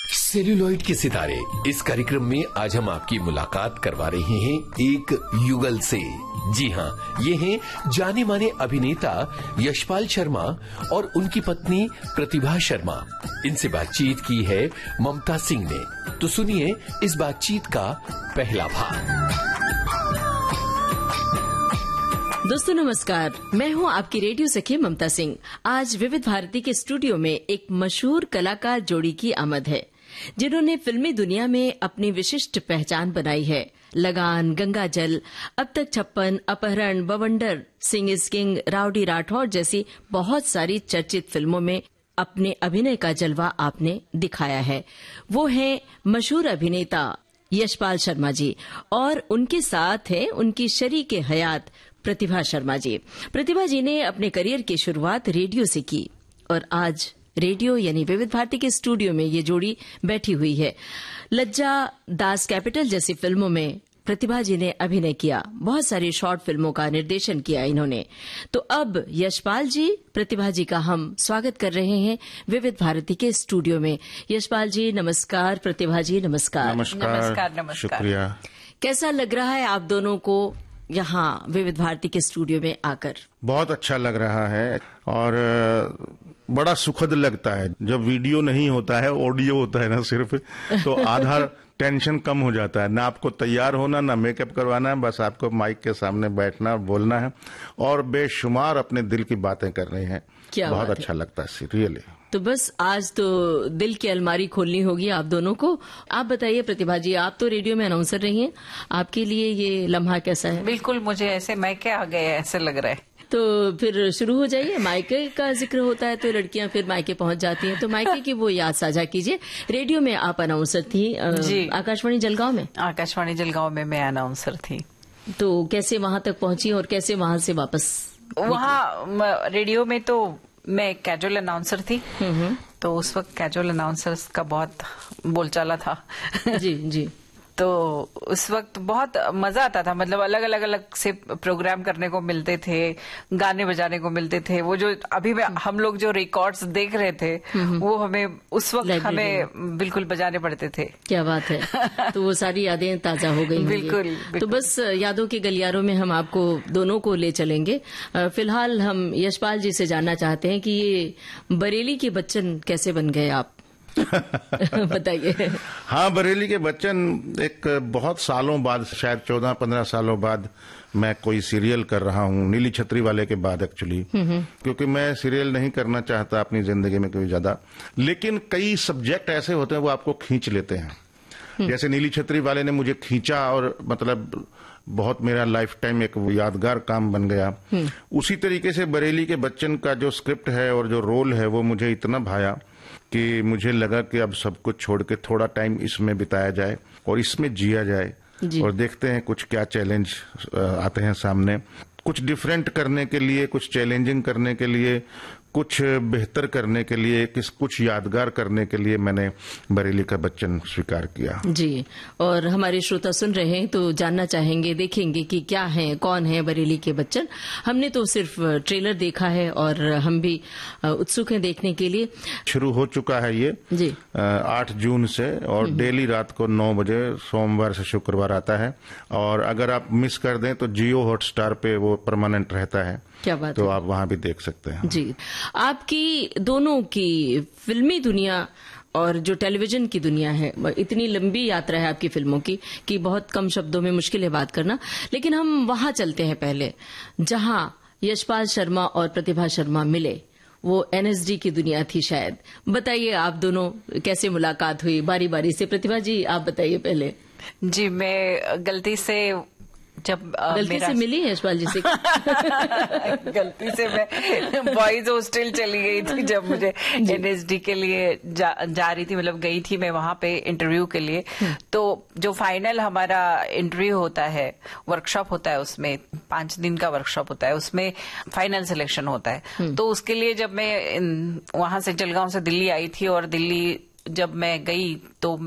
Celluloid के सितारे इस कार्यक्रम में आज हम आपकी मुलाकात करवा रहे हैं एक युगल से। जी हाँ, ये हैं जाने माने अभिनेता यशपाल शर्मा और उनकी पत्नी प्रतिभा शर्मा। इनसे बातचीत की है ममता सिंह ने। तो सुनिए इस बातचीत का पहला भाग। दोस्तों नमस्कार, मैं हूं आपकी रेडियो सखी ममता सिंह। आज विविध भारती के स्टूडियो में एक मशहूर कलाकार जोड़ी की आमद है, जिन्होंने फिल्मी दुनिया में अपनी विशिष्ट पहचान बनाई है। लगान, गंगा जल, अब तक 56, अपहरण, बवंडर, Singh is king, rowdy Rathore जैसी बहुत सारी चर्चित फिल्मों में अपने अभिनय का जलवा आपने दिखाया है। वो हैं मशहूर अभिनेता यशपाल शर्मा जी, और उनके साथ हैं उनकी शरीके हयात प्रतिभा शर्मा जी। प्रतिभा जी ने अपने करियर की शुरुआत रेडियो से की और आज रेडियो यानी विविध भारती के स्टूडियो में ये जोड़ी बैठी हुई है। लज्जा, दास कैपिटल जैसी फिल्मों में प्रतिभा जी ने अभिनय किया। बहुत सारी शॉर्ट फिल्मों का निर्देशन किया इन्होंने। तो अब यशपाल जी, प्रतिभा जी का हम स्वागत कर रहे हैं विविध भारती के स्टूडियो में। यशपाल जी नमस्कार, प्रतिभा जी नमस्कार। नमस्कार। शुक्रिया। कैसा लग रहा है आप दोनों को यहाँ विविध भारती के स्टूडियो में आकर? बहुत अच्छा लग रहा है और बड़ा सुखद लगता है। जब वीडियो नहीं होता है, ऑडियो होता है ना सिर्फ, तो आधा टेंशन कम हो जाता है। ना आपको तैयार होना, ना मेकअप करवाना है, बस आपको माइक के सामने बैठना, बोलना है और बेशुमार अपने दिल की बातें करनी है। बहुत अच्छा लगता है रियली। तो बस आज तो दिल की अलमारी खोलनी होगी आप दोनों को। आप बताइए प्रतिभा जी, आप तो रेडियो में अनाउंसर रही हैं, आपके लिए ये लम्हा कैसा है? बिल्कुल, मुझे ऐसे मायके आ गए ऐसे लग रहा है। तो फिर शुरू हो जाइए। मायके का जिक्र होता है तो लड़कियां फिर मायके पहुंच जाती हैं, तो मायके की वो याद साझा कीजिए। रेडियो में आप अनाउंसर थी जी, आकाशवाणी जलगांव में। आकाशवाणी जलगांव में मैं अनाउंसर थी। तो कैसे वहां तक पहुंची और कैसे वहां से वापस? वहाँ रेडियो में तो मैं कैजुअल अनाउंसर थी, तो उस वक्त कैजुअल अनाउंसर्स का बहुत बोलचाला था। जी जी। तो उस वक्त बहुत मजा आता था, मतलब अलग अलग से प्रोग्राम करने को मिलते थे, गाने बजाने को मिलते थे। वो जो अभी हम लोग जो रिकॉर्ड्स देख रहे थे, वो हमें उस वक्त हमें बिल्कुल बजाने पड़ते थे। क्या बात है। तो वो सारी यादें ताजा हो गई। बिल्कुल। तो बस यादों के गलियारों में हम आपको दोनों को ले चलेंगे। फिलहाल हम यशपाल जी से जानना चाहते हैं कि ये बरेली के बच्चन कैसे बन गए आप? बताइए। हाँ, बरेली के बच्चन एक बहुत सालों बाद, शायद 14-15 सालों बाद मैं कोई सीरियल कर रहा हूँ, नीली छतरी वाले के बाद एक्चुअली, क्योंकि मैं सीरियल नहीं करना चाहता अपनी जिंदगी में कोई ज्यादा, लेकिन कई सब्जेक्ट ऐसे होते हैं वो आपको खींच लेते हैं। जैसे नीली छतरी वाले ने मुझे खींचा और मतलब बहुत मेरा लाइफ टाइम एक यादगार काम बन गया। उसी तरीके से बरेली के बच्चन का जो स्क्रिप्ट है और जो रोल है वो मुझे इतना भाया कि मुझे लगा कि अब सब कुछ छोड़ के थोड़ा टाइम इसमें बिताया जाए और इसमें जिया जाए और देखते हैं कुछ क्या चैलेंज आते हैं सामने। कुछ डिफरेंट करने के लिए, कुछ चैलेंजिंग करने के लिए, कुछ बेहतर करने के लिए, कुछ यादगार करने के लिए मैंने बरेली का बच्चन स्वीकार किया। जी, और हमारे श्रोता सुन रहे हैं तो जानना चाहेंगे, देखेंगे कि क्या है, कौन है बरेली के बच्चन। हमने तो सिर्फ ट्रेलर देखा है और हम भी उत्सुक हैं देखने के लिए। शुरू हो चुका है ये जी 8 जून से और डेली रात को 9 बजे सोमवार से शुक्रवार आता है। और अगर आप मिस कर दें तो जियो हॉटस्टार पे वो परमानेंट रहता है। क्या बात तो है। आप वहां भी देख सकते हैं। जी, आपकी दोनों की फिल्मी दुनिया और जो टेलीविजन की दुनिया है, इतनी लंबी यात्रा है आपकी फिल्मों की कि बहुत कम शब्दों में मुश्किल है बात करना। लेकिन हम वहां चलते हैं पहले, जहां यशपाल शर्मा और प्रतिभा शर्मा मिले। वो एनएसडी की दुनिया थी शायद। बताइए आप दोनों कैसे मुलाकात हुई, बारी बारी से। प्रतिभा जी आप बताइए पहले। जी, मैं गलती से से मिली यशपाल जी से। गलती से मैं बॉयज हॉस्टल चली गई थी जब मुझे एनएसडी के लिए जा रही थी, मतलब गई थी मैं वहां पे इंटरव्यू के लिए। तो जो फाइनल हमारा इंटरव्यू होता है, वर्कशॉप होता है, उसमें 5 दिन का वर्कशॉप होता है, उसमें फाइनल सिलेक्शन होता है। तो उसके लिए जब मैं वहां से जलगांव से दिल्ली आई थी और दिल्ली जब मैं गई तो